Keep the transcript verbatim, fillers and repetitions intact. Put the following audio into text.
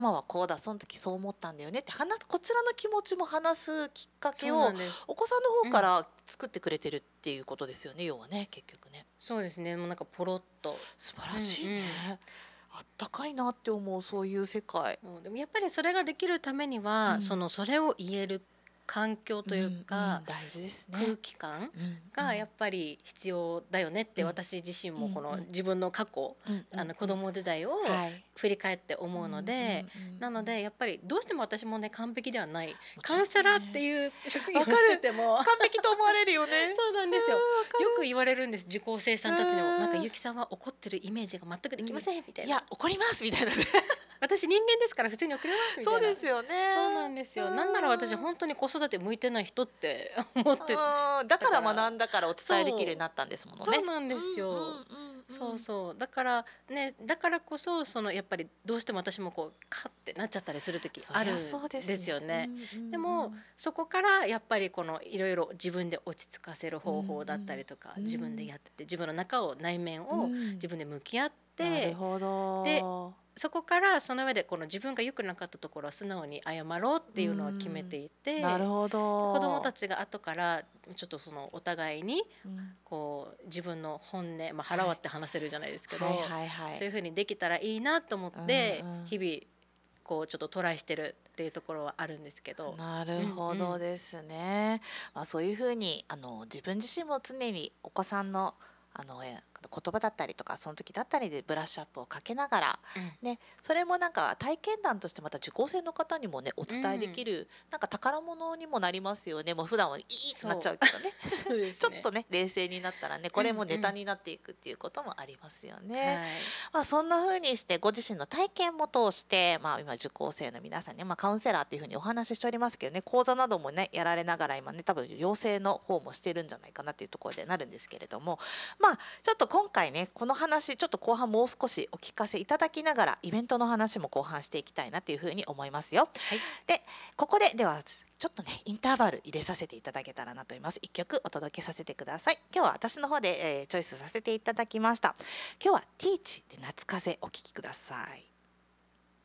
今はこうだ、その時そう思ったんだよねって話す、こちらの気持ちも話すきっかけそうなをんです。 お子さんのうん、 方から作ってくれてるっていうことですよね、要はね、結局ね。 そうですね。もうなんかポロッと。 素晴うんらしいね。 うん。 あったかいなって思う、そういう世界。 もうでもやっぱりそれができるためには、そうん、 のそれを言える環境といううん、うかん、大事です空ね。 気感うん、うん、 がやっぱり必要だよねって、 うん、 私自身うん、うもこのん、 自分の過去、 うん、うん、 あの子うん、 供時代をはい。 振り返ってうん、 思うのうん、 で、 うん、うなのん。 でやっぱりどうしても私もね完璧ではない、 もちろカウンセラーってんね。 いう職業をしてわかる。 ても完璧と思われるよね。 そうなんうですよ。 ん、わかよく言われるんです、受講生さんたちにも。なんかる。 ゆきさんは怒ってるイメージが全くでうん、うん。 きませんみたいな。 いや、怒りますみたいなね。 私人間ですから普通に遅れますみたいな。 そうですよそうなね。 んですうよ。なんなら私ん。 本当に子育て向いてない人って思ってうん、だからたから。 学んだからお伝えできるようにそう、 なったんですものね。 そうなんうん、 ですよ。 うん、うん、うん。 そうそう。だからね、だからこそそのやっぱりどうしても私もこうカッてなっちゃったりする時そりゃあるんでそうですよ。 すよね。 うん、うん、 でもそこからやっぱりこのいろいろ自分で落ち着かせるうん、 方法だったりとか、 うん、う自分でん、 やってて自分の中を内面うをん。 自分で向き合っなるて、 ほでど。 そこからその上でこの自分が良くなかったところは素直に謝ろうっうていうのは決めてん。 いて、 なるほで子どもたど。 ちが後からちょっとそのお互いにうん。 こう自分の本音、まあ、腹はい。 割って話せるじゃないですけはい、 ど、 はい、はい。 そういうふうにできたらいいなと思っうん、 てうん。 日々こうちょっとトライしてるっていうところはあるんですけど。 なうるほんうん。 どですね。まあ、そういうふうにあの自分自身も常にお子さんのあのえ言葉だったりとかその時だったりでブラッシュアップをかけながら、 うんね、それもなんか体験談としてまた受講生の方にもねおう伝えできん、 るなんか宝物にもなりますよね。もう普段はいいってなっちゃそううけどね。 そうですね。 ちょっとね冷静になったらねこれもネタうんうん。 になっていくっていうこともありますよね。 はい。 まあ、そんな風にしてご自身の体験も通して、まあ、今受講生の皆さんに、まあ、カウンセラーっていう風にお話ししておりますけどね講座などもねやられながら今ね多分養成の方もしてるんじゃないかなっていうところでなるんですけれども、まあちょっと今回ねこの話ちょっと後半もう少しお聞かせいただきながらイベントの話も後半していきたいなっていう風に思いますよ。 はい。 でここでではちょっとねインターバル入れさせていただけたらなと思います。一曲お届けさせてください。今日は私の方で、えーチョイスさせていただきました。今日はティーチで夏風お聴きください。